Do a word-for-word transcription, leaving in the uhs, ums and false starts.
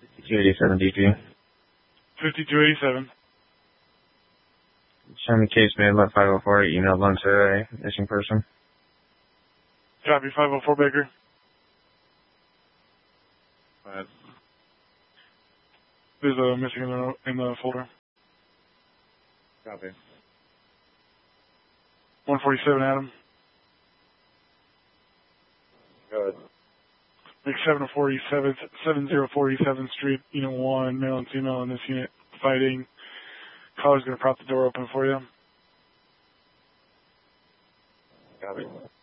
fifty-two eighty-seven D G. fifty-two eighty-seven. Show me case made by five oh four, emailed on to a missing person. Copy, five oh four Baker. Alright. There's a missing in the, in the folder. Copy. one forty-seven Adam. Go ahead. Make seven forty-seven, seven oh forty-seventh Street, Unit one, male and female in this unit fighting. Caller's going to prop the door open for you. Copy.